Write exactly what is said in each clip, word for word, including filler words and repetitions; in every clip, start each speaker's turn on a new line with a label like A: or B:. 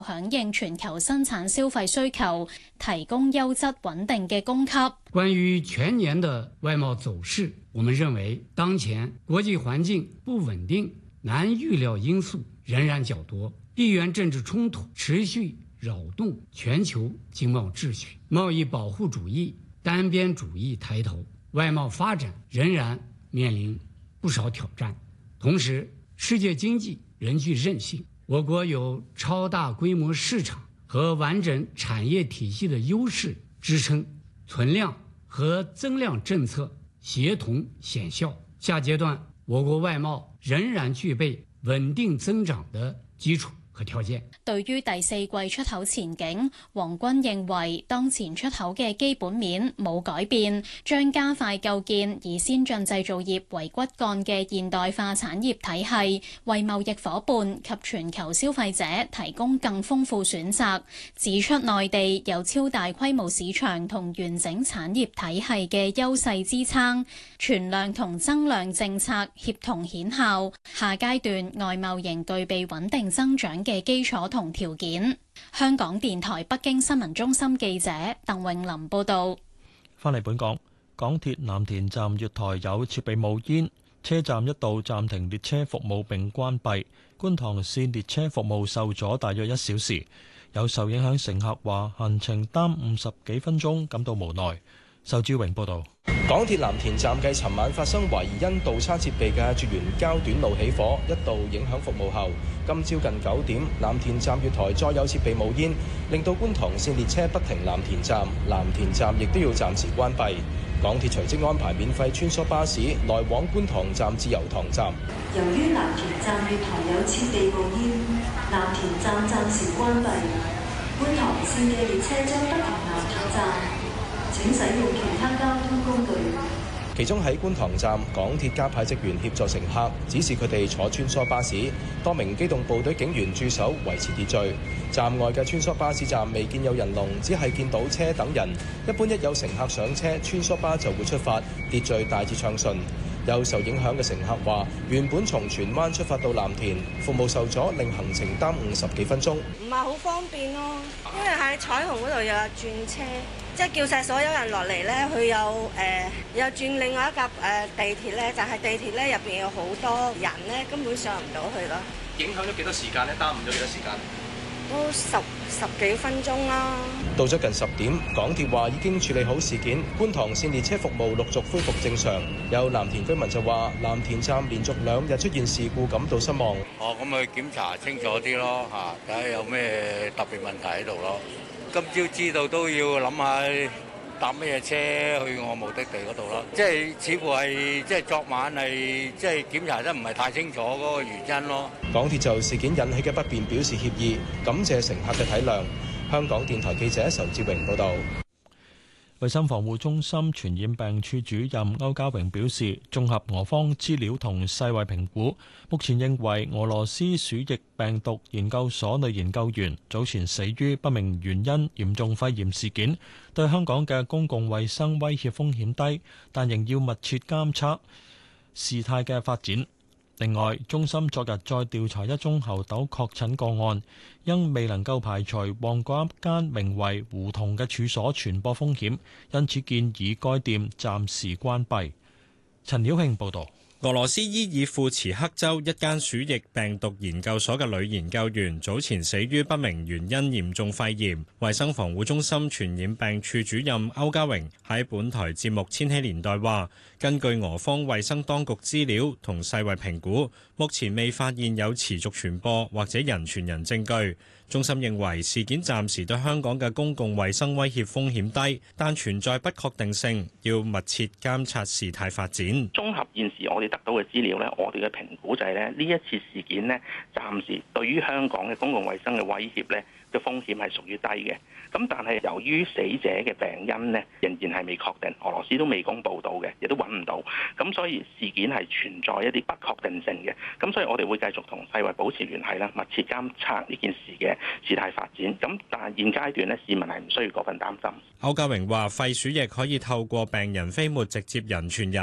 A: 響應全球生產消費需求，提供優質穩定嘅供給。
B: 關於全年的外貿走勢，我們認為當前國際環境不穩定，難預料因素仍然較多，地緣政治衝突持續擾動全球經貿秩序，貿易保護主義、單邊主義抬頭，外貿發展仍然面臨不少挑戰。同時，世界經濟仍具韌性，我國有超大規模市場和完整產業體系的優勢支撐，存量和增量政策協同顯效。下階段，我國外貿仍然具備穩定增長的基礎和條件。
A: 對於第四季出口前景，黃軍認為當前出口嘅基本面冇改變，將加快構建以先進製造業為骨幹嘅現代化產業體系，為貿易夥伴及全球消費者提供更豐富選擇。指出內地有超大規模市場同完整產業體系嘅優勢支撐，存量同增量政策協同顯效，下階段外貿仍具備穩定增長嘅基礎同條件。香港電台北京新聞中心記者鄧永林報道。
C: 翻嚟本港，港鐵藍田站月台有設備冒煙，車站一度暫停列車服務並關閉，觀塘綫列車服務受阻大約一小時。有受影響乘客話行程耽誤十幾分鐘，感到無奈。仇志榮報道。
D: 港鐵藍田站繼尋晚發生懷疑因倒叉設備嘅絕緣膠短路起火，一度影響服務後，今朝近九點，藍田站月台再有設備冒煙，令到觀塘綫列車不停藍田站，藍田站亦都要暫時關閉。港鐵隨即安排免費穿梭巴士來往觀塘站至油塘站。
E: 由於藍田站月台有設備冒煙，藍田站暫時關閉，觀塘綫嘅列車將不停藍田站。請使用其他交通工具。
D: 其中喺觀塘站，港鐵加派職員協助乘客，指示佢哋坐穿梭巴士。多名機動部隊警員駐守維持秩序。站外嘅穿梭巴士站未見有人龍，只係見到車等人。一般一有乘客上車，穿梭巴就會出發，秩序大致暢順。有受影響嘅乘客話，原本從荃灣出發到藍田，服務受阻，令行程耽誤十幾分鐘。
F: 唔係好方便咯，因為喺彩虹嗰度又有轉車，即係叫晒所有人落嚟咧，佢有誒、呃、又轉另外一架誒、呃、地鐵咧，但係地鐵咧入邊有好多人咧，根本上唔到去咯。
D: 影響咗幾多時間咧？耽誤咗幾多時間？
F: 都十十幾分鐘啦。
D: 到咗近十點，港鐵話已經處理好事件，觀塘線列車服務陸續恢復正常。有藍田居民就話，藍田站連續兩日出現事故，感到失望。
G: 哦，咁去檢查清楚啲咯，嚇，睇下有咩特別問題喺度咯。今朝知道都要諗下搭咩車去我目的地嗰度咯。即係似乎係即係昨晚係即係檢查得唔係太清楚嗰個原因咯。
D: 港鐵就事件引起嘅不便表示歉意，感謝乘客嘅體諒。香港電台記者仇志榮報導。
C: 衛生防護中心傳染病處主任歐家榮表示，綜合俄方資料同世衛評估，目前認為俄羅斯鼠疫病毒研究所女研究員早前死於不明原因嚴重肺炎事件，對香港嘅公共衛生威脅風險低，但仍要密切監測事態嘅發展。另外，中心昨日再調查一宗猴痘確診個案，因未能夠排除旺角一間名為胡同嘅處所傳播風險，因此建議該店暫時關閉。陳曉慶報導。
H: 俄羅斯伊爾庫茨克州一間鼠疫病毒研究所嘅女研究員早前死於不明原因嚴重肺炎。衛生防護中心傳染病處主任歐家榮喺本台節目《千禧年代》話，根據俄方衛生當局資料同世衛評估，目前未發現有持續傳播或者人傳人證據。中心認為事件暫時對香港嘅公共衛生威脅風險低，但存在不確定性，要密切監察事態發展。
I: 綜合現時我哋得到嘅資料呢，我哋嘅評估就係咧，呢一次事件呢，暫時對於香港嘅公共衛生嘅威脅呢嘅風險係屬於低嘅。咁但係由於死者嘅病因呢，仍然係未確定，俄羅斯都未公佈到嘅，亦都揾唔到。咁所以事件係存在一啲不確定性嘅。咁所以我哋會繼續同世衛保持聯繫啦，密切監測呢件事嘅事態發展。咁但係現階段呢，市民係唔需要過分擔心。
H: 歐家榮話：肺鼠疫可以透過病人飛沫直接人傳人。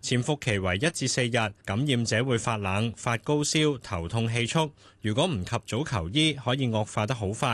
H: 潛伏期為一至四日，感染者會發冷、發高燒、頭痛氣促。如果唔及早求醫，可以惡化得好快。